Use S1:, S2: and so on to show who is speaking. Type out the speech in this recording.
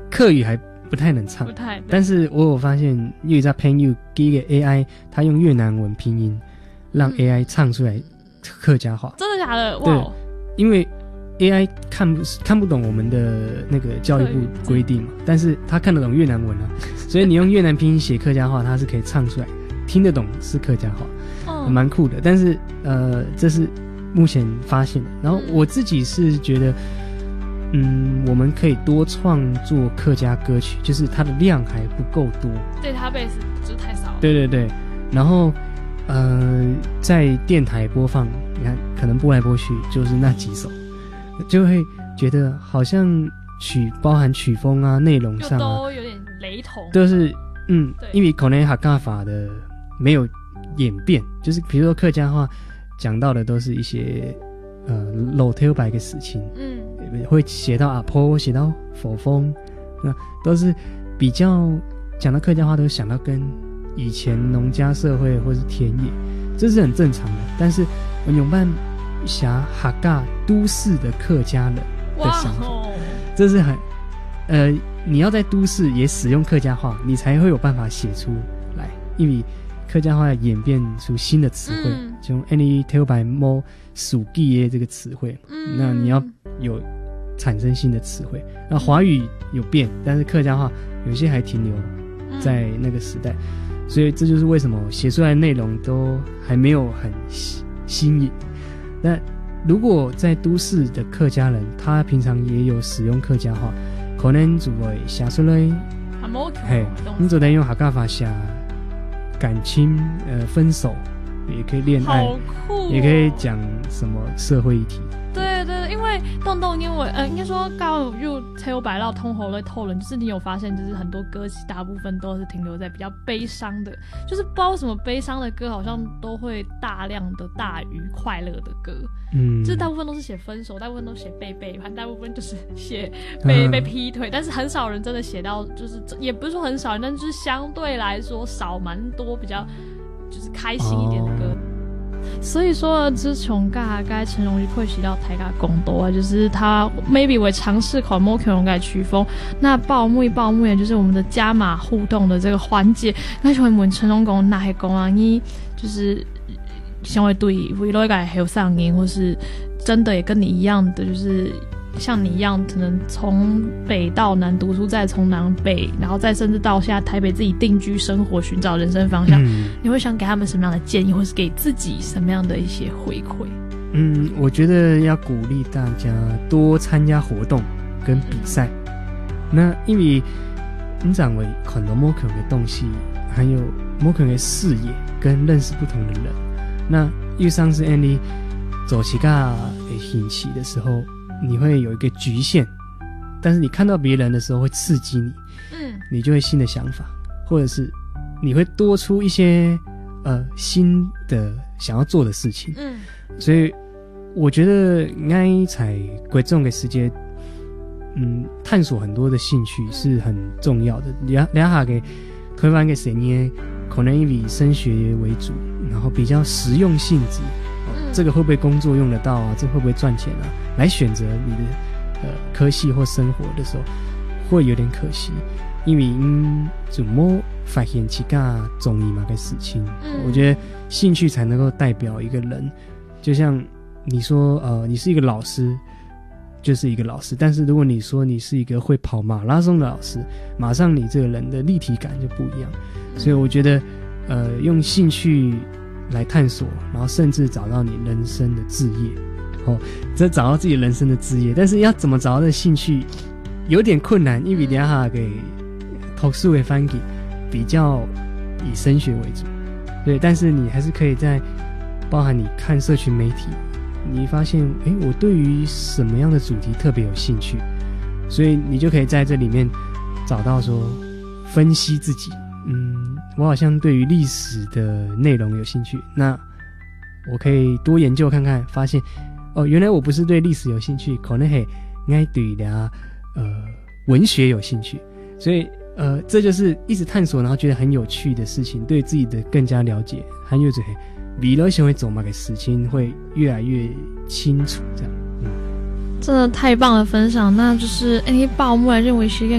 S1: 客语还不太能唱，但是我有发现因为在 PenU 给一个 AI 它用越南文拼音让 AI 唱出来客家话。
S2: 真的假的？哇！
S1: 对，因为 AI 看不懂我们的那个教育部规定嘛，但是他看得懂越南文啊，所以你用越南拼音写客家话，它是可以唱出来，听得懂是客家话，蛮酷的。但是这是目前发现的。然后我自己是觉得，我们可以多创作客家歌曲，就是它的量还不够多，
S2: 对，它贝斯就是太少了。
S1: 对对对，然后在电台播放，你看可能播来播去就是那几首。就会觉得好像包含曲风啊、内容上啊，
S2: 都有点雷同。
S1: 都是因为可能客家法的没有演变，就是比如说客家话讲到的都是一些老头白的事情，会写到阿婆，写到佛风，那都是比较讲到客家话都想到跟以前农家社会或是田野，这是很正常的。但是我永办侠哈嘎都市的客家人的想法，这是很你要在都市也使用客家话，你才会有办法写出来，因为客家话要演变出新的词汇，像 any tell by more 属地的这个词汇，那你要有产生新的词汇。那华语有变，但是客家话有些还停留在那个时代，所以这就是为什么写出来的内容都还没有很新颖。那如果在都市的客家人，他平常也有使用客家话，可能就会写出来，你就能用客家话写感情，分手，也可以恋爱，
S2: 好酷
S1: 也可以讲什么社会议题。
S2: 对对，因为动英文，应该说刚入才白到通喉类透了，就是你有发现，就是很多歌曲大部分都是停留在比较悲伤的，就是不知道为什么悲伤的歌好像都会大量的大于快乐的歌，就是大部分都是写分手，大部分都写被背叛，大部分就是写被劈腿，但是很少人真的写到，就是也不是说很少人，但就是相对来说少蛮多比较就是开心一点的歌。所以说自从该陈荣一会写到台家公多啊，就是他 maybe 会尝试考摸可能改曲风。那报幕也就是我们的加码互动的这个环节，那就会问陈荣公哪些公啊，你就是想会对为了改还有上瘾，或是真的也跟你一样的，就是像你一样，可能从北到南读书，再从南北，然后再甚至到现在台北自己定居生活，寻找人生方向，你会想给他们什么样的建议，或是给自己什么样的一些回馈？
S1: 我觉得要鼓励大家多参加活动跟比赛。那因为你长为很多摸可能的东西，还有摸可能的视野跟认识不同的人。那因为上次 Andy 走起个兴起的时候，你会有一个局限，但是你看到别人的时候会刺激你，你就会新的想法，或者是你会多出一些新的想要做的事情，所以我觉得应该才贵重的时间，探索很多的兴趣是很重要的。两下给推翻给谁呢？可能以升学为主，然后比较实用性质。这个会不会工作用得到啊？这会不会赚钱啊？来选择你的科系或生活的时候，会有点可惜，因为怎么发现其他中意嘛个事情，我觉得兴趣才能够代表一个人。就像你说，你是一个老师，就是一个老师，但是如果你说你是一个会跑马拉松的老师，马上你这个人的立体感就不一样。所以我觉得，用兴趣来探索，然后甚至找到你人生的志业，这找到自己人生的志业，但是要怎么找到的兴趣有点困难，因为等下给读书的翻译比较以升学为主，对，但是你还是可以在包含你看社群媒体，你发现我对于什么样的主题特别有兴趣，所以你就可以在这里面找到说分析自己。我好像对于历史的内容有兴趣，那我可以多研究看看，发现原来我不是对历史有兴趣，可能应该对文学有兴趣，所以这就是一直探索，然后觉得很有趣的事情，对自己的更加了解，还有这未来想会走嘛个事情会越来越清楚，这样。
S2: 真的太棒的分享，那就是报幕来认为是一件